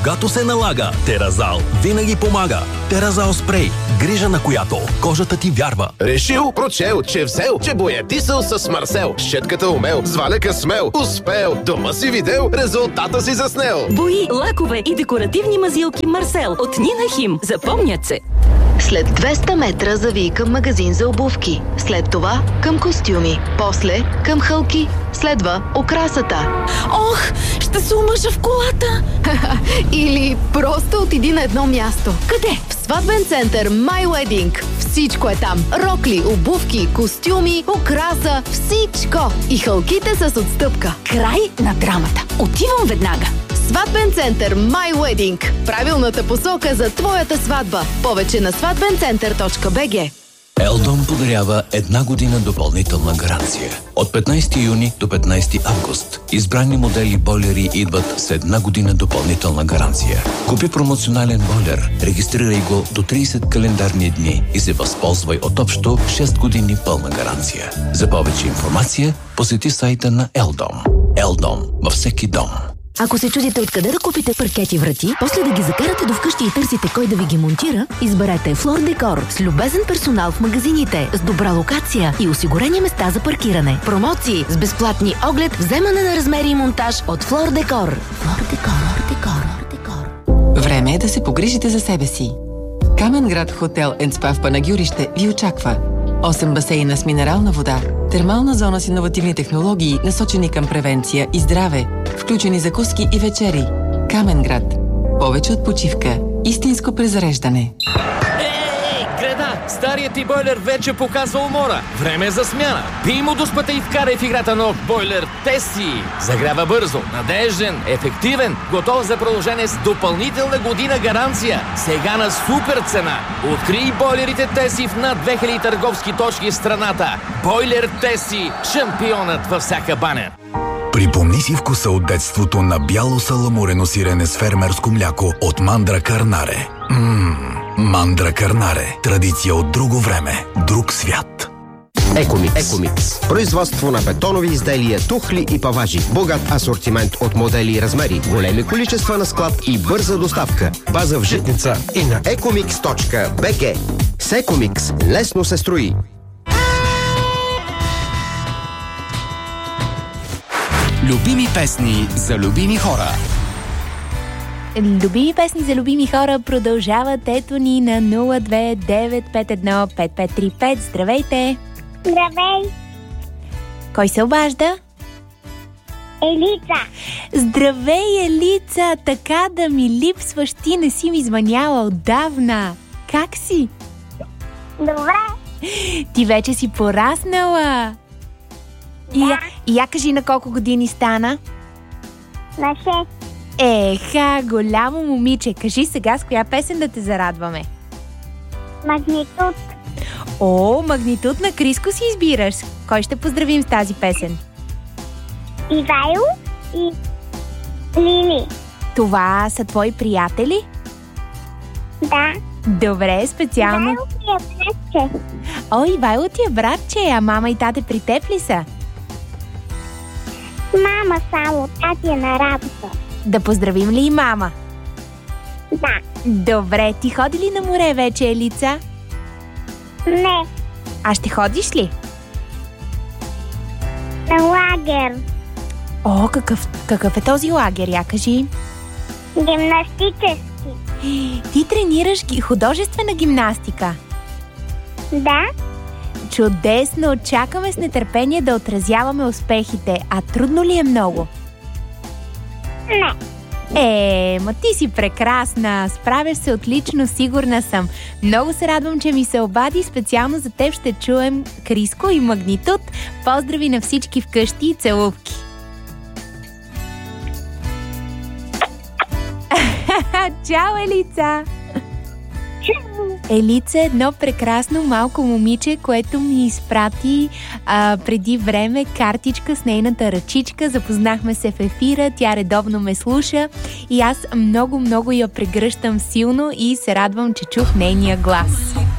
Когато се налага, Теразал винаги помага. Теразал спрей. Грижа, на която кожата ти вярва. Решил, прочел, че взел, че боядисал с Марсел. Щетката умел, с валека смел. Успел, дома си видел, резултата си заснел. Бои, лакове и декоративни мазилки Марсел от Нина Хим. Запомнят се. След 200 метра завий към магазин за обувки. След това към костюми. После към хълки. Следва окрасата. Ох, ще се омъжа в колата. Или просто отиди на едно място. Къде? В сватбен център My Wedding. Всичко е там. Рокли, обувки, костюми, окраса, всичко. И хълките с отстъпка. Край на драмата. Отивам веднага. Сватбен център My Wedding. Правилната посока за твоята сватба. Повече на сватбенцентър.bg. Елдом подарява 1 година допълнителна гаранция. От 15 юни до 15 август. Избрани модели бойлери идват с 1 година допълнителна гаранция. Купи промоционален бойлер, регистрирай го до 30 календарни дни и се възползвай от общо 6 години пълна гаранция. За повече информация посети сайта на Елдом. Елдом във всеки дом. Ако се чудите откъде да купите паркети врати, после да ги закарате до вкъщи и търсите кой да ви ги монтира, изберете Флор Декор с любезен персонал в магазините, с добра локация и осигурени места за паркиране. Промоции с безплатни оглед, вземане на размери и монтаж от Флор Декор. Флор Декор. Време е да се погрижите за себе си. Камен град Хотел & Спа в Панагюрище ви очаква. 8 басейна с минерална вода, термална зона с иновативни технологии, насочени към превенция и здраве, включени закуски и вечери. Камен град. Повече от почивка. Истинско презареждане. Греда! Старият ти бойлер вече показва умора. Време е за смяна. Пий му дуспата и вкарай в играта нов бойлер Теси. Загрява бързо, надежден, ефективен, готов за продължение с допълнителна година гаранция. Сега на супер цена. Открий бойлерите Теси в над 2000 търговски точки в страната. Бойлер Теси. Шампионът във всяка баня. Припомни си вкуса от детството на бяло саламурено сирене с фермерско мляко от Мандра Карнаре. Мандра Карнаре. Традиция от друго време, друг свят. Екомикс. Производство на бетонови изделия, тухли и паважи. Богат асортимент от модели и размери. Големи количества на склад и бърза доставка. База в Житница и на ecomix.bg. С Екомикс лесно се строи. Любими песни за любими хора. Любими песни за любими хора продължават. Ето ни на 029515535. Здравейте! Здравей! Кой се обажда? Елица! Здравей, Елица! Така да ми липсваш, ти не си ми звъняла отдавна. Как си? Добре! Ти вече си пораснала. Да. И я кажи на колко години стана? На 6. Еха, голямо момиче. Кажи сега с коя песен да те зарадваме? Магнитуд. О, Магнитуд на Криско си избираш. Кой ще поздравим с тази песен? Ивайло и Лили. Това са твои приятели? Да. Добре, специално. Ивайло ти е братче. О, Ивайло ти е братче, а мама и тате при теб ли са? Мама само, тати е на работа. Да поздравим ли и мама? Да. Добре, ти ходи ли на море вече, Елица? Не. А ще ходиш ли? На лагер. О, какъв е този лагер, я кажи? Гимнастически. Ти тренираш художествена гимнастика? Да. Чудесно! Чакаме с нетърпение да отразяваме успехите. А трудно ли е много? Не. Ма ти си прекрасна! Справяш се отлично, сигурна съм. Много се радвам, че ми се обади. Специално за теб ще чуем Криско и Магнитуд. Поздрави на всички вкъщи и целувки! Чао, Елица! Елица е едно прекрасно малко момиче, което ми изпрати преди време картичка с нейната ръчичка. Запознахме се в ефира, тя редовно ме слуша и аз много я прегръщам силно и се радвам, че чух нейния глас.